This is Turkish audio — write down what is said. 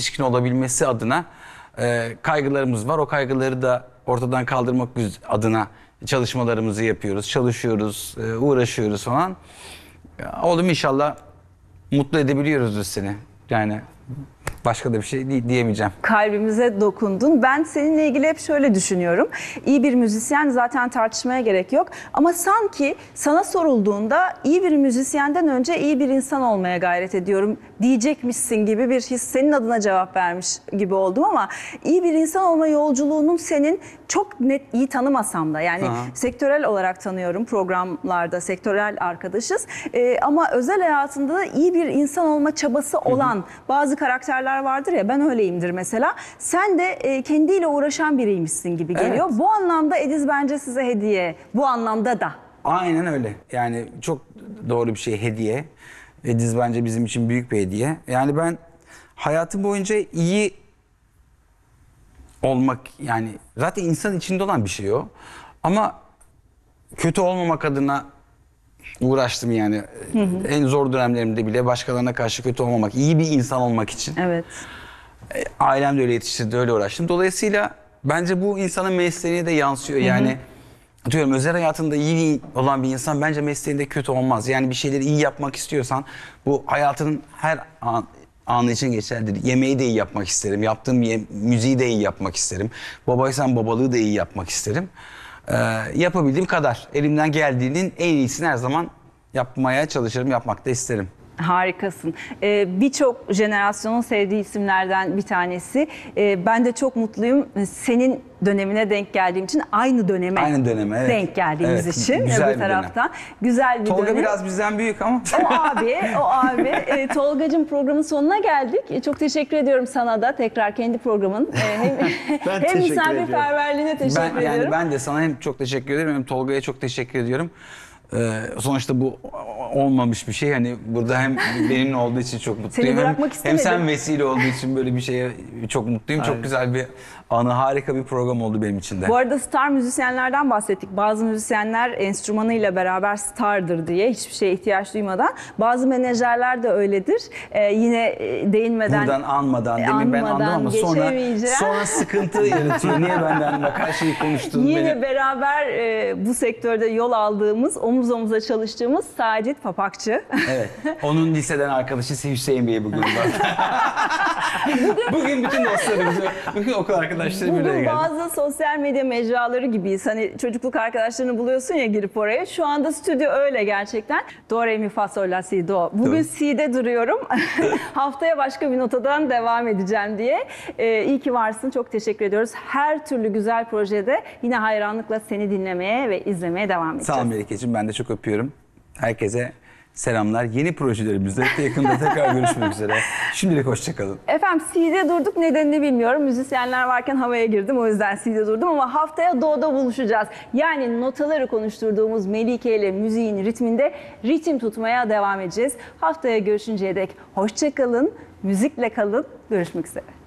yetişkin olabilmesi adına kaygılarımız var. O kaygıları da ortadan kaldırmak adına çalışmalarımızı yapıyoruz, çalışıyoruz, uğraşıyoruz falan. Oğlum inşallah mutlu edebiliyoruzdur seni. Yani başka da bir şey diyemeyeceğim. Kalbimize dokundun. Ben seninle ilgili hep şöyle düşünüyorum. İyi bir müzisyen, zaten tartışmaya gerek yok. Ama sanki sana sorulduğunda iyi bir müzisyenden önce iyi bir insan olmaya gayret ediyorum diyecekmişsin gibi bir his, senin adına cevap vermiş gibi oldum ama iyi bir insan olma yolculuğunun senin çok net, iyi tanımasam da yani sektörel olarak tanıyorum, programlarda sektörel arkadaşız. Ama özel hayatında da iyi bir insan olma çabası olan bazı karakterler vardır ya, ben öyleyimdir mesela. Sen de kendiyle uğraşan biriymişsin gibi geliyor. Evet. Bu anlamda Ediz bence size hediye. Bu anlamda da. Aynen öyle. Yani çok doğru bir şey, hediye. Ediz bence bizim için büyük bir hediye. Yani ben hayatım boyunca iyi olmak, yani zaten insan içinde olan bir şey o. Ama kötü olmamak adına uğraştım yani. En zor dönemlerimde bile başkalarına karşı kötü olmamak, iyi bir insan olmak için. Evet. Ailem de öyle yetiştirdi, öyle uğraştım. Dolayısıyla bence bu insanın mesleğine de yansıyor. Yani diyorum, özel hayatında iyi olan bir insan bence mesleğinde kötü olmaz. Yani bir şeyleri iyi yapmak istiyorsan, bu hayatının her anı için geçerlidir. Yemeği de iyi yapmak isterim. Yaptığım müziği de iyi yapmak isterim. Babaysam babalığı da iyi yapmak isterim. Yapabildiğim kadar, elimden geldiğinin en iyisini her zaman yapmaya çalışırım, yapmak da isterim. Harikasın. Birçok jenerasyonun sevdiği isimlerden bir tanesi. Ben de çok mutluyum. Senin dönemine denk geldiğim için, aynı döneme evet. denk geldiğimiz için güzel öbür taraftan. Güzel bir Tolga dönem. biraz bizden büyük ama. O abi. Tolgacığım, programın sonuna geldik. Çok teşekkür ediyorum sana da. Tekrar kendi programın. Hem misafirperverliğine teşekkür ediyorum. Yani ben de sana hem çok teşekkür ederim, hem Tolga'ya çok teşekkür ediyorum. Sonuçta bu olmamış bir şey. Hani burada hem benimle olduğu için çok mutluyum. Hem sen vesile olduğu için böyle bir şeye çok mutluyum. Aynen. Çok güzel bir anı, harika bir program oldu benim için de. Bu arada star müzisyenlerden bahsettik. Bazı müzisyenler enstrümanıyla beraber stardır diye, hiçbir şeye ihtiyaç duymadan. Bazı menajerler de öyledir. Yine değinmeden... Buradan anmadan, demin ben andım ama sonra sıkıntı yaratıyor. Niye benden bak her şeyi konuştuğum Yine benim. Beraber bu sektörde yol aldığımız, omuz omuza çalıştığımız Sacit Papakçı. Evet. Onun liseden arkadaşı Hüseyin Bey bugün var. Bugün bütün dostlarımız, bugün okul arkadaşlarım buraya geldi. Bazı sosyal medya mecraları gibiyiz. Hani çocukluk arkadaşlarını buluyorsun ya girip oraya. Şu anda stüdyo öyle gerçekten. Do, re, mi, fa, sol, la, si, do. Bugün si'de duruyorum. Haftaya başka bir notadan devam edeceğim diye. İyi ki varsın. Çok teşekkür ediyoruz. Her türlü güzel projede yine hayranlıkla seni dinlemeye ve izlemeye devam edeceğiz. Sağ ol Melike'ciğim. Ben de çok öpüyorum. Herkese selamlar. Yeni projelerimizde yakında tekrar görüşmek üzere. Şimdilik hoşçakalın. Efendim, C'de durduk, nedenini bilmiyorum. Müzisyenler varken havaya girdim, o yüzden C'de durdum ama haftaya Do'da buluşacağız. Yani notaları konuşturduğumuz Melike ile müziğin ritminde ritim tutmaya devam edeceğiz. Haftaya görüşünceye dek hoşçakalın, müzikle kalın, görüşmek üzere.